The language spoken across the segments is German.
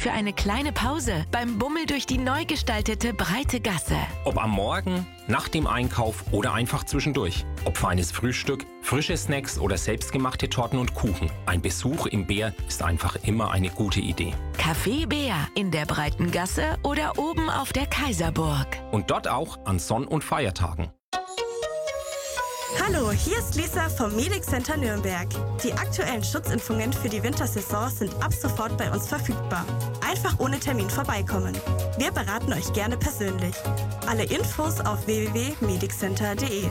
für eine kleine Pause beim Bummel durch die neu gestaltete breite Gasse. Ob am Morgen, nach dem Einkauf oder einfach zwischendurch. Ob feines Frühstück, frische Snacks oder selbstgemachte Torten und Kuchen. Ein Besuch im Bär ist einfach immer eine gute Idee. Café Bär in der breiten Gasse oder oben auf der Kaiserburg. Und dort auch an Sonn- und Feiertagen. Hallo, hier ist Lisa vom Medic Center Nürnberg. Die aktuellen Schutzimpfungen für die Wintersaison sind ab sofort bei uns verfügbar. Einfach ohne Termin vorbeikommen. Wir beraten euch gerne persönlich. Alle Infos auf www.mediccenter.de.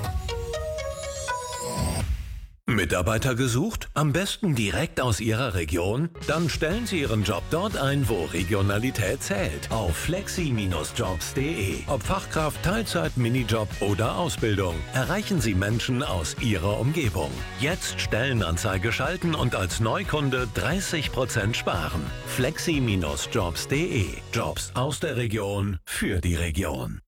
Mitarbeiter gesucht? Am besten direkt aus Ihrer Region? Dann stellen Sie Ihren Job dort ein, wo Regionalität zählt. Auf flexi-jobs.de. Ob Fachkraft, Teilzeit, Minijob oder Ausbildung. Erreichen Sie Menschen aus Ihrer Umgebung. Jetzt Stellenanzeige schalten und als Neukunde 30% sparen. flexi-jobs.de. Jobs aus der Region für die Region.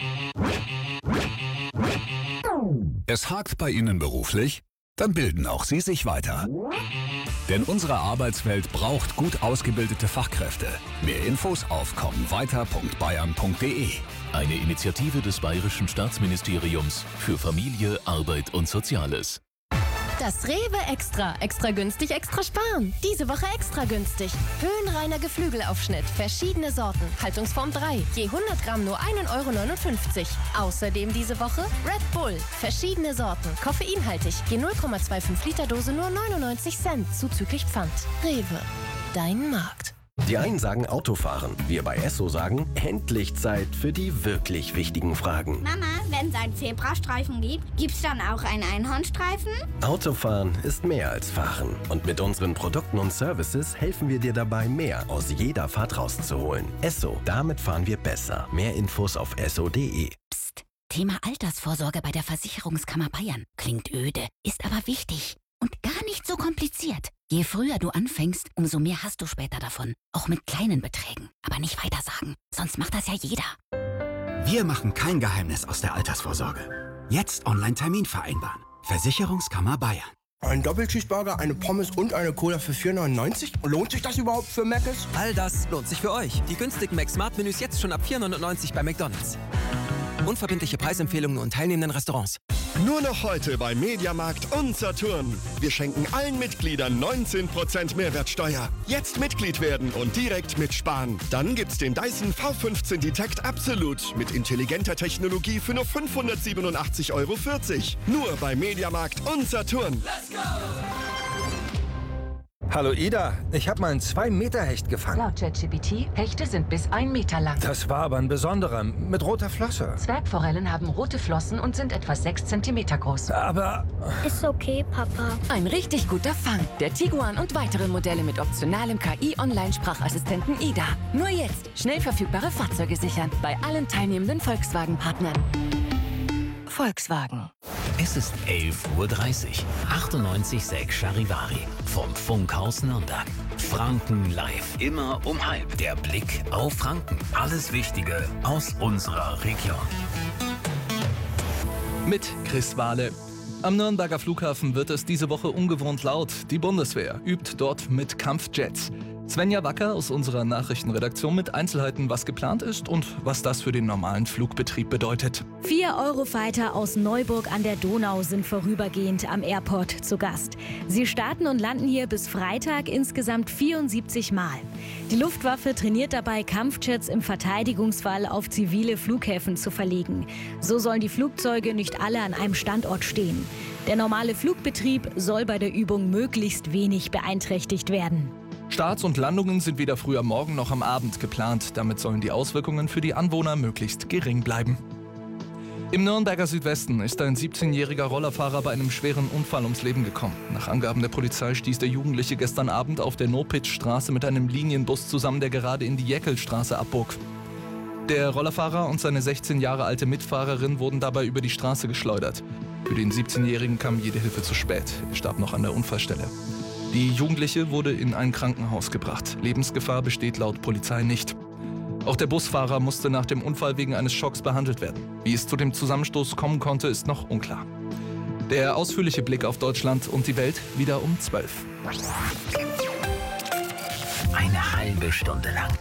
Es hakt bei Ihnen beruflich? Dann bilden auch Sie sich weiter. Denn unsere Arbeitswelt braucht gut ausgebildete Fachkräfte. Mehr Infos auf kommenweiter.bayern.de. Eine Initiative des Bayerischen Staatsministeriums für Familie, Arbeit und Soziales. Das Rewe Extra. Extra günstig, extra sparen. Diese Woche extra günstig. Höhenreiner Geflügelaufschnitt. Verschiedene Sorten. Haltungsform 3. Je 100 Gramm nur 1,59 €. Außerdem diese Woche Red Bull. Verschiedene Sorten. Koffeinhaltig. Je 0,25 Liter Dose nur 99 Cent. Zuzüglich Pfand. Rewe. Dein Markt. Die einen sagen Autofahren. Wir bei Esso sagen, endlich Zeit für die wirklich wichtigen Fragen. Mama, wenn es einen Zebrastreifen gibt, gibt's dann auch einen Einhornstreifen? Autofahren ist mehr als Fahren. Und mit unseren Produkten und Services helfen wir dir dabei, mehr aus jeder Fahrt rauszuholen. Esso, damit fahren wir besser. Mehr Infos auf esso.de. Psst, Thema Altersvorsorge bei der Versicherungskammer Bayern. Klingt öde, ist aber wichtig. Und gar nicht so kompliziert. Je früher du anfängst, umso mehr hast du später davon. Auch mit kleinen Beträgen. Aber nicht weiter sagen, sonst macht das ja jeder. Wir machen kein Geheimnis aus der Altersvorsorge. Jetzt Online-Termin vereinbaren. Versicherungskammer Bayern. Ein Doppelcheeseburger, eine Pommes und eine Cola für 4,99 €? Lohnt sich das überhaupt für Mc's? All das lohnt sich für euch. Die günstigen Mac-Smart-Menüs jetzt schon ab 4,99 € bei McDonald's. Unverbindliche Preisempfehlungen und teilnehmenden Restaurants. Nur noch heute bei Mediamarkt und Saturn. Wir schenken allen Mitgliedern 19% Mehrwertsteuer. Jetzt Mitglied werden und direkt mitsparen. Dann gibt's den Dyson V15 Detect Absolute mit intelligenter Technologie für nur 587,40 €. Nur bei Mediamarkt und Saturn. Let's go! Hallo Ida, ich habe mal einen 2-Meter-Hecht gefangen. Laut ChatGPT, Hechte sind bis 1 Meter lang. Das war aber ein besonderer, mit roter Flosse. Zwergforellen haben rote Flossen und sind etwa 6 Zentimeter groß. Aber... Ist okay, Papa. Ein richtig guter Fang. Der Tiguan und weitere Modelle mit optionalem KI-Online-Sprachassistenten Ida. Nur jetzt schnell verfügbare Fahrzeuge sichern. Bei allen teilnehmenden Volkswagen-Partnern. Volkswagen. Es ist 11:30 Uhr. 98,6 Charivari vom Funkhaus Nürnberg. Franken live. Immer um 12:30. Der Blick auf Franken. Alles Wichtige aus unserer Region. Mit Chris Wahle. Am Nürnberger Flughafen wird es diese Woche ungewohnt laut. Die Bundeswehr übt dort mit Kampfjets. Svenja Wacker aus unserer Nachrichtenredaktion mit Einzelheiten, was geplant ist und was das für den normalen Flugbetrieb bedeutet. 4 Eurofighter aus Neuburg an der Donau sind vorübergehend am Airport zu Gast. Sie starten und landen hier bis Freitag insgesamt 74 Mal. Die Luftwaffe trainiert dabei, Kampfjets im Verteidigungsfall auf zivile Flughäfen zu verlegen. So sollen die Flugzeuge nicht alle an einem Standort stehen. Der normale Flugbetrieb soll bei der Übung möglichst wenig beeinträchtigt werden. Starts und Landungen sind weder früh am Morgen noch am Abend geplant. Damit sollen die Auswirkungen für die Anwohner möglichst gering bleiben. Im Nürnberger Südwesten ist ein 17-jähriger Rollerfahrer bei einem schweren Unfall ums Leben gekommen. Nach Angaben der Polizei stieß der Jugendliche gestern Abend auf der Nopitz-Straße mit einem Linienbus zusammen, der gerade in die Jäckelstraße abbog. Der Rollerfahrer und seine 16 Jahre alte Mitfahrerin wurden dabei über die Straße geschleudert. Für den 17-Jährigen kam jede Hilfe zu spät. Er starb noch an der Unfallstelle. Die Jugendliche wurde in ein Krankenhaus gebracht. Lebensgefahr besteht laut Polizei nicht. Auch der Busfahrer musste nach dem Unfall wegen eines Schocks behandelt werden. Wie es zu dem Zusammenstoß kommen konnte, ist noch unklar. Der ausführliche Blick auf Deutschland und die Welt wieder um 12. Eine halbe Stunde lang